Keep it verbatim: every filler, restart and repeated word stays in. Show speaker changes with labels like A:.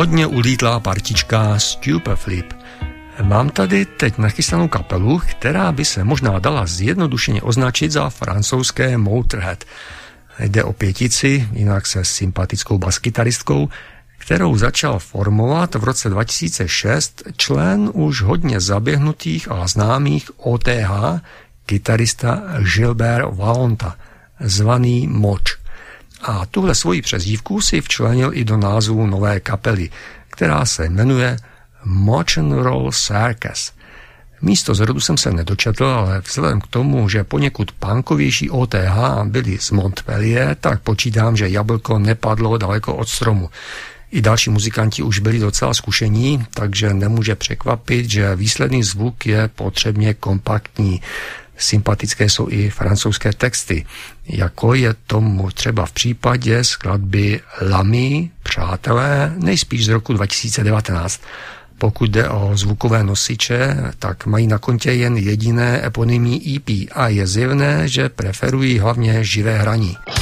A: hodně ulítlá partička Stupeflip. Mám tady teď nachystanou kapelu, která by se možná dala zjednodušeně označit za francouzské Motorhead. Jde o pětici, jinak se sympatickou baskytaristkou, kterou začal formovat v roce dva tisíce šest člen už hodně zaběhnutých a známých O T H, kytarista Gilbert Valonta, zvaný Moč. A tuhle svoji přezdívku si včlenil i do názvu nové kapely, která se jmenuje Moch and Roll Circus. Místo zrodu jsem se nedočetl, ale vzhledem k tomu, že poněkud punkovější O T H byli z Montpellier, tak počítám, že jablko nepadlo daleko od stromu. I další muzikanti už byli docela zkušení, takže nemůže překvapit, že výsledný zvuk je potřebně kompaktní. Sympatické jsou i francouzské texty, jako je tomu třeba v případě skladby L'Ami, Přátelé, nejspíš z roku dva tisíce devatenáct. Pokud jde o zvukové nosiče, tak mají na kontě jen jediné eponymní E P a je zjevné, že preferují hlavně živé hraní.